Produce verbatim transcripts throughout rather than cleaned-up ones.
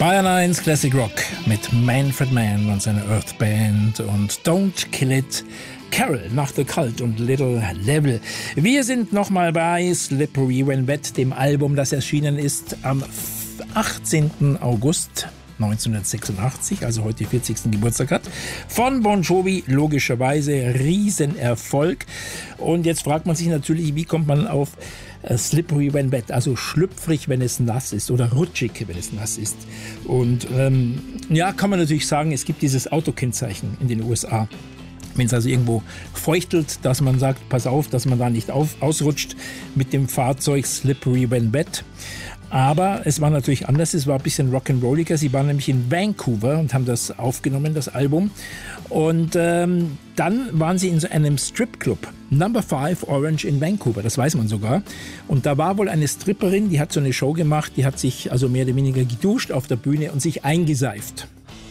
Bayern eins Classic Rock mit Manfred Mann und seiner Earth Band und Don't Kill It, Carol nach The Cult und Little Level. Wir sind nochmal bei Slippery When Wet, dem Album, das erschienen ist am achtzehnten August neunzehnhundertsechsundachtzig, also heute vierzigsten Geburtstag hat, von Bon Jovi, logischerweise Riesenerfolg. Und jetzt fragt man sich natürlich, wie kommt man auf äh, Slippery When Wet, also schlüpfrig, wenn es nass ist oder rutschig, wenn es nass ist. Und ähm, ja, kann man natürlich sagen, es gibt dieses Autokennzeichen in den U S A. Wenn es also irgendwo feuchtelt, dass man sagt, pass auf, dass man da nicht auf, ausrutscht mit dem Fahrzeug Slippery When Wet. Aber es war natürlich anders, es war ein bisschen rock'n'rolliger. Sie waren nämlich in Vancouver und haben das aufgenommen, das Album. Und ähm, dann waren sie in so einem Stripclub, Number Five Orange in Vancouver, das weiß man sogar. Und da war wohl eine Stripperin, die hat so eine Show gemacht, die hat sich also mehr oder weniger geduscht auf der Bühne und sich eingeseift.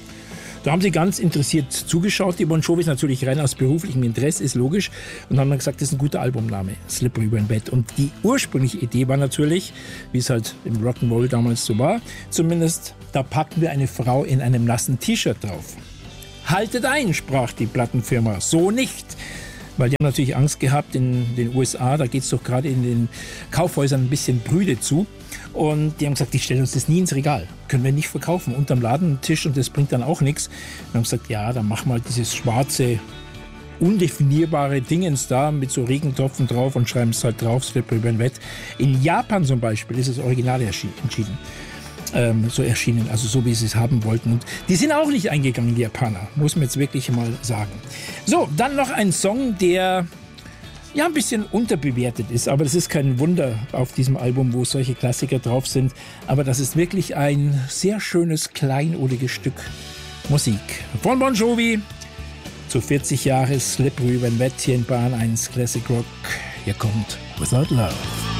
Da haben sie ganz interessiert zugeschaut. Die Bon Jovis natürlich rein aus beruflichem Interesse, ist logisch. Und haben dann gesagt, das ist ein guter Albumname, Slippery When Wet. Und die ursprüngliche Idee war natürlich, wie es halt im Rock'n'Roll damals so war, zumindest, da packen wir eine Frau in einem nassen T-Shirt drauf. Haltet ein, sprach die Plattenfirma, so nicht. Weil die haben natürlich Angst gehabt in den U S A, da geht es doch gerade in den Kaufhäusern ein bisschen prüde zu. Und die haben gesagt, die stellen uns das nie ins Regal. Können wir nicht verkaufen. Unterm Ladentisch und das bringt dann auch nichts. Und haben gesagt, ja, dann machen wir halt dieses schwarze, undefinierbare Dingens da mit so Regentropfen drauf und schreiben es halt drauf, Slippery When Wet. In Japan zum Beispiel ist das Original entschieden. Ähm, so erschienen, also so wie sie es haben wollten. Und die sind auch nicht eingegangen, die Japaner, muss man jetzt wirklich mal sagen. So, dann noch ein Song, der ja ein bisschen unterbewertet ist, aber das ist kein Wunder auf diesem Album, wo solche Klassiker drauf sind. Aber das ist wirklich ein sehr schönes, kleinodiges Stück Musik. Von Bon Jovi zu vierzig Jahre Slippery When Wet hier in Bayern eins Classic Rock. Hier kommt Without Love.